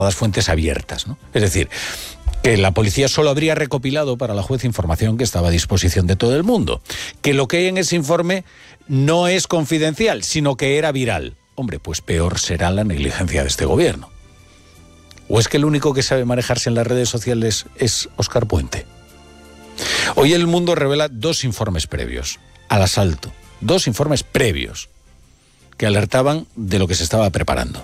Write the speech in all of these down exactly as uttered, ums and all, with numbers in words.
las fuentes abiertas, ¿no? Es decir, que la policía solo habría recopilado para la juez información que estaba a disposición de todo el mundo, que lo que hay en ese informe no es confidencial, sino que era viral. Hombre, pues peor será la negligencia de este gobierno. ¿O es que el único que sabe manejarse en las redes sociales es Óscar Puente? Hoy El Mundo revela dos informes previos al asalto, dos informes previos que alertaban de lo que se estaba preparando.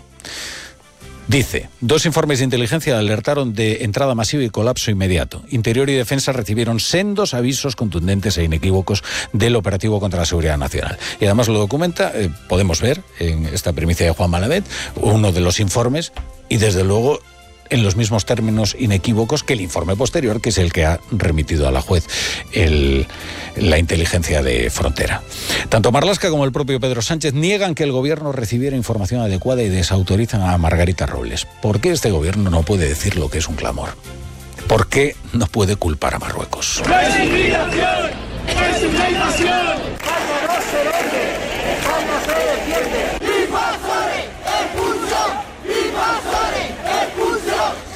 Dice, dos informes de inteligencia alertaron de entrada masiva y colapso inmediato. Interior y Defensa recibieron sendos avisos contundentes e inequívocos del operativo contra la seguridad nacional. Y además lo documenta, eh, podemos ver en esta primicia de Juan Malavet, uno de los informes, y desde luego en los mismos términos inequívocos que el informe posterior, que es el que ha remitido a la juez el, la inteligencia de frontera. Tanto Marlaska como el propio Pedro Sánchez niegan que el gobierno recibiera información adecuada y desautorizan a Margarita Robles. ¿Por qué este gobierno no puede decir lo que es un clamor? ¿Por qué no puede culpar a Marruecos? ¡No es inmigración! ¡No es una invasión! ¡España no se vende! ¡España se defiende! ¡Invasores! ¡Expulsión! ¡Invasores! ¡Expulsión!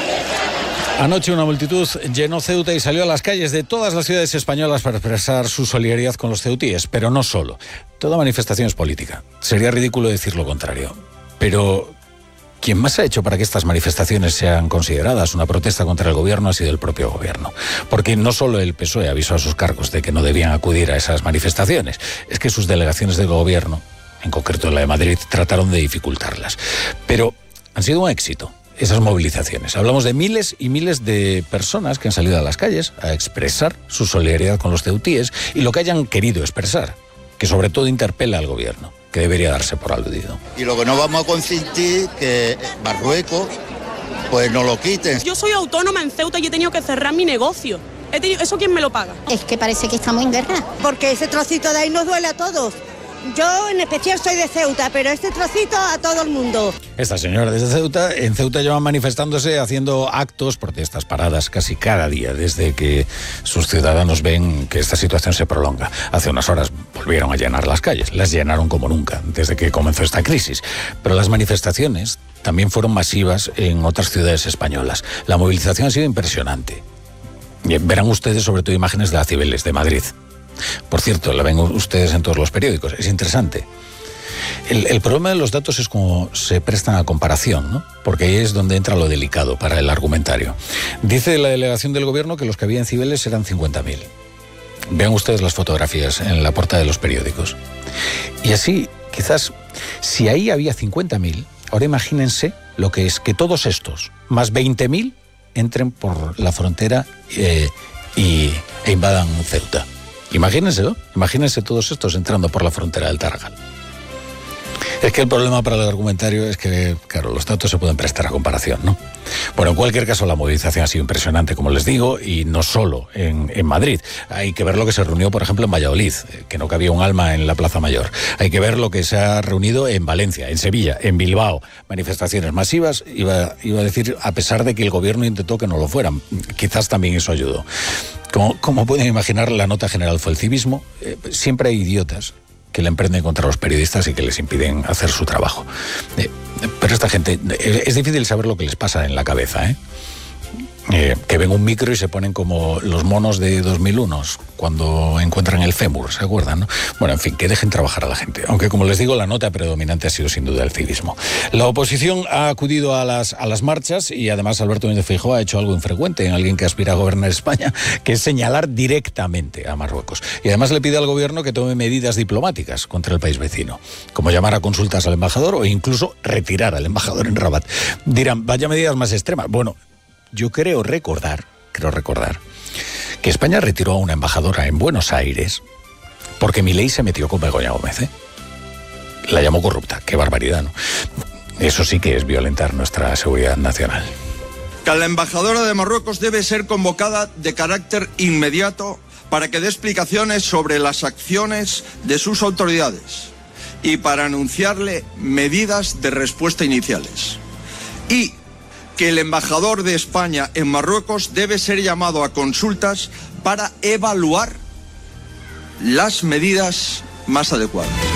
Anoche una multitud llenó Ceuta y salió a las calles de todas las ciudades españolas para expresar su solidaridad con los ceutíes, pero no solo. Toda manifestación es política. Sería ridículo decir lo contrario. Pero quien más ha hecho para que estas manifestaciones sean consideradas una protesta contra el gobierno ha sido el propio gobierno. Porque no solo el P S O E avisó a sus cargos de que no debían acudir a esas manifestaciones, es que sus delegaciones del gobierno, en concreto la de Madrid, trataron de dificultarlas. Pero han sido un éxito esas movilizaciones. Hablamos de miles y miles de personas que han salido a las calles a expresar su solidaridad con los ceutíes y lo que hayan querido expresar, que sobre todo interpela al gobierno, que debería darse por aludido. Y lo que no vamos a consentir que Marruecos pues nos lo quiten. Yo soy autónoma en Ceuta y he tenido que cerrar mi negocio. He tenido, ¿eso quién me lo paga? Es que parece que estamos en guerra. Porque ese trocito de ahí nos duele a todos. Yo en especial soy de Ceuta, pero este trocito a todo el mundo. Esta señora desde Ceuta, en Ceuta llevan manifestándose, haciendo actos, protestas, paradas casi cada día, desde que sus ciudadanos ven que esta situación se prolonga. Hace unas horas volvieron a llenar las calles, las llenaron como nunca, desde que comenzó esta crisis. Pero las manifestaciones también fueron masivas en otras ciudades españolas. La movilización ha sido impresionante. Verán ustedes sobre todo imágenes de la Cibeles, de Madrid. Por cierto, la ven ustedes en todos los periódicos. Es interesante. El, el problema de los datos es cómo se prestan a comparación, ¿no? Porque ahí es donde entra lo delicado para el argumentario. Dice la delegación del gobierno que los que había en Cibeles eran cincuenta mil. Vean ustedes las fotografías en la portada de los periódicos. Y así, quizás, si ahí había cincuenta mil, ahora imagínense lo que es que todos estos, más veinte mil, entren por la frontera eh, y, e invadan Ceuta. Imagínenselo, imagínense todos estos entrando por la frontera del Tarajal. Es que el problema para el argumentario es que, claro, los datos se pueden prestar a comparación, ¿no? Bueno, en cualquier caso, la movilización ha sido impresionante, como les digo, y no solo en, en Madrid. Hay que ver lo que se reunió, por ejemplo, en Valladolid, que no cabía un alma en la Plaza Mayor. Hay que ver lo que se ha reunido en Valencia, en Sevilla, en Bilbao. Manifestaciones masivas, iba, iba a decir, a pesar de que el gobierno intentó que no lo fueran. Quizás también eso ayudó. Como, como pueden imaginar, la nota general fue el civismo. Eh, siempre hay idiotas que le emprenden contra los periodistas y que les impiden hacer su trabajo. Eh, pero esta gente, eh, es difícil saber lo que les pasa en la cabeza, ¿eh? Eh, que ven un micro y se ponen como los monos de dos mil uno cuando encuentran el fémur, ¿se acuerdan, no? Bueno, en fin, que dejen trabajar a la gente. Aunque, como les digo, la nota predominante ha sido sin duda el civismo. La oposición ha acudido a las, a las marchas y además Alberto Núñez Feijóo ha hecho algo infrecuente en alguien que aspira a gobernar España, que es señalar directamente a Marruecos. Y además le pide al gobierno que tome medidas diplomáticas contra el país vecino, como llamar a consultas al embajador o incluso retirar al embajador en Rabat. Dirán, vaya medidas más extremas. Bueno, yo creo recordar, creo recordar, que España retiró a una embajadora en Buenos Aires porque Milei se metió con Begoña Gómez, ¿eh? La llamó corrupta, qué barbaridad, ¿no? Eso sí que es violentar nuestra seguridad nacional. Que la embajadora de Marruecos debe ser convocada de carácter inmediato para que dé explicaciones sobre las acciones de sus autoridades y para anunciarle medidas de respuesta iniciales. Y que el embajador de España en Marruecos debe ser llamado a consultas para evaluar las medidas más adecuadas.